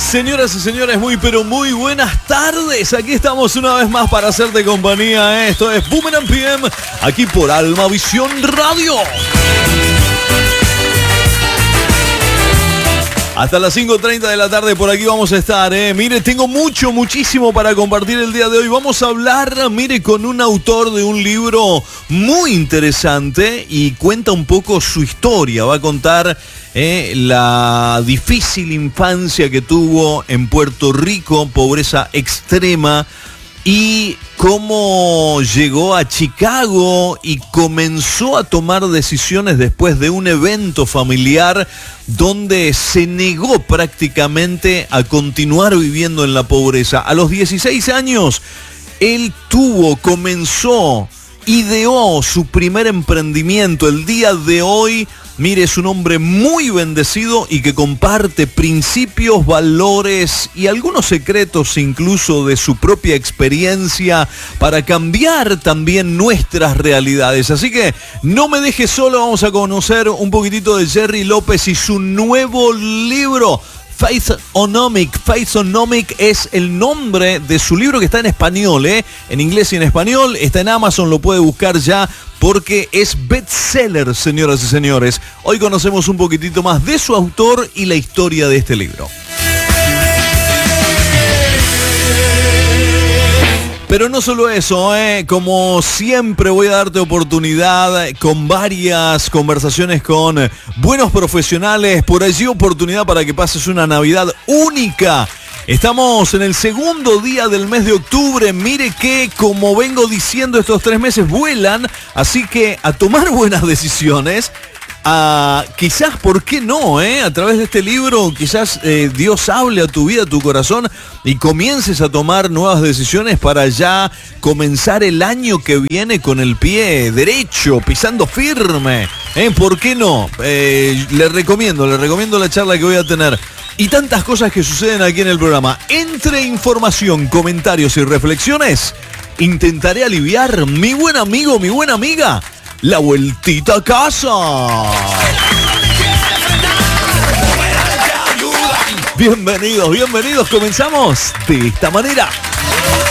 Señoras y señores, muy pero muy buenas tardes. Aquí estamos una vez más para hacerte compañía. Esto es Boomerang PM, aquí por Almavisión Radio. Hasta las 5:30 de la tarde por aquí vamos a estar, Mire, tengo muchísimo para compartir el día de hoy. Vamos a hablar, mire, con un autor de un libro muy interesante y cuenta un poco su historia. Va a contar la difícil infancia que tuvo en Puerto Rico, pobreza extrema, y cómo llegó a Chicago y comenzó a tomar decisiones después de un evento familiar donde se negó prácticamente a continuar viviendo en la pobreza. A los 16 años, él ideó su primer emprendimiento. El día de hoy, mire, es un hombre muy bendecido y que comparte principios, valores y algunos secretos incluso de su propia experiencia para cambiar también nuestras realidades. Así que no me dejes solo, vamos a conocer un poquitito de Jerry López y su nuevo libro. Faithonomic. Faithonomic es el nombre de su libro, que está en español, en inglés y en español. Está en Amazon, lo puede buscar ya porque es bestseller, señoras y señores. Hoy conocemos un poquitito más de su autor y la historia de este libro. Pero no solo eso, como siempre voy a darte oportunidad con varias conversaciones con buenos profesionales, por allí oportunidad para que pases una Navidad única. Estamos en el segundo día del mes de octubre, mire que como vengo diciendo estos 3 meses vuelan, así que a tomar buenas decisiones. Quizás, ¿por qué no? A través de este libro, quizás Dios hable a tu vida, a tu corazón y comiences a tomar nuevas decisiones para ya comenzar el año que viene con el pie derecho, pisando firme. ¿Por qué no? Le recomiendo la charla que voy a tener. Y tantas cosas que suceden aquí en el programa. Entre información, comentarios y reflexiones, intentaré aliviar, mi buen amigo, mi buena amiga, la vueltita a casa. Bienvenidos, comenzamos de esta manera.